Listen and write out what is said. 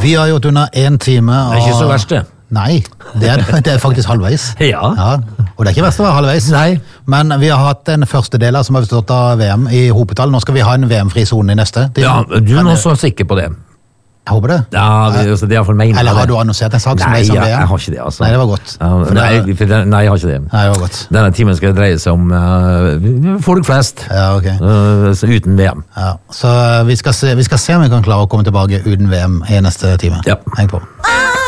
Vi har gjort under 1 time. Det er ikke så verst det. Nei, det er faktisk halvveis. Ja. Og det er ikke verst å være halvveis. Nei. Men vi har hatt en første del som har bestått av VM i hopetall. Nå skal vi ha en VM-fri zone i neste. Ja, du er nå så sikker på det. Jeg håper det. Ja, det er for meg. Eller har du annonsert en sak som Nei, er som VM? Nei, jeg har ikke det, altså. Nei, det var godt. Ja, nei, jeg har ikke det. Nei, det var godt. Denne timen skal dreie seg om folk flest. Ja, ok. Uten VM. Ja, så vi skal se om vi kan klare å komme tilbake uten VM i neste time. Ja. Heng på.